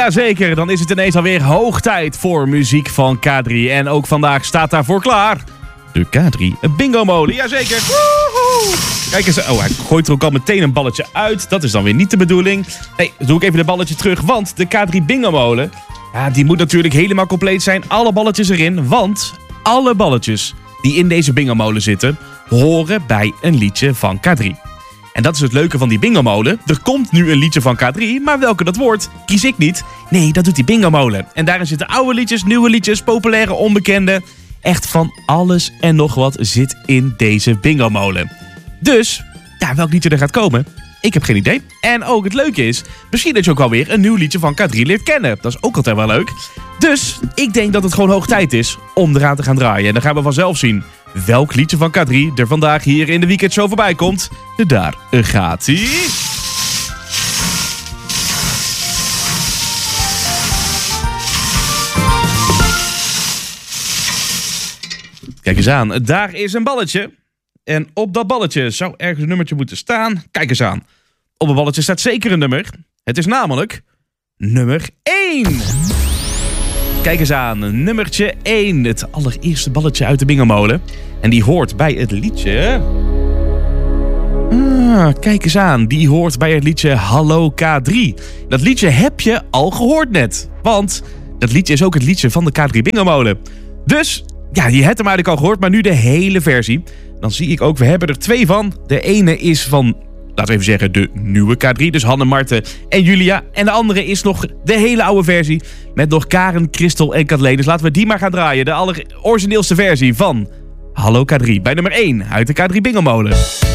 Jazeker, dan is het ineens alweer hoog tijd voor muziek van K3. En ook vandaag staat daarvoor klaar de K3 Bingo Molen. Jazeker. Woehoe. Kijk eens, oh, hij gooit er ook al meteen een balletje uit. Dat is dan weer niet de bedoeling. Nee, doe ik even de balletje terug, want de K3 Bingo Molen, ja, die moet natuurlijk helemaal compleet zijn. Alle balletjes erin, want alle balletjes die in deze bingo molen zitten, horen bij een liedje van K3. En dat is het leuke van die bingo molen. Er komt nu een liedje van K3, maar welke dat wordt, kies ik niet. Nee, dat doet die bingo molen. En daarin zitten oude liedjes, nieuwe liedjes, populaire, onbekende. Echt van alles en nog wat zit in deze bingo molen. Dus, ja, welk liedje er gaat komen, ik heb geen idee. En ook het leuke is, misschien dat je ook alweer een nieuw liedje van K3 leert kennen. Dat is ook altijd wel leuk. Dus, ik denk dat het gewoon hoog tijd is om eraan te gaan draaien. En dan gaan we vanzelf zien welk liedje van K3 er vandaag hier in de weekendshow voorbij komt. Daar gaat ie. Kijk eens aan, daar is een balletje. En op dat balletje zou ergens een nummertje moeten staan. Kijk eens aan. Op het balletje staat zeker een nummer. Het is namelijk nummer 1. Kijk eens aan, nummertje 1. Het allereerste balletje uit de bingo-molen. En die hoort bij het liedje... kijk eens aan, die hoort bij het liedje Hallo K3. Dat liedje heb je al gehoord net. Want dat liedje is ook het liedje van de K3 bingo-molen. Dus... ja, je hebt hem eigenlijk al gehoord, maar nu de hele versie. Dan zie ik ook, we hebben er 2 van. De ene is van, laten we even zeggen, de nieuwe K3. Dus Hanne, Marten en Julia. En de andere is nog de hele oude versie. Met nog Karen, Christel en Kathleen. Dus laten we die maar gaan draaien. De allerorigineelste versie van Hallo K3. Bij nummer 1 uit de K3 Bingo Molen.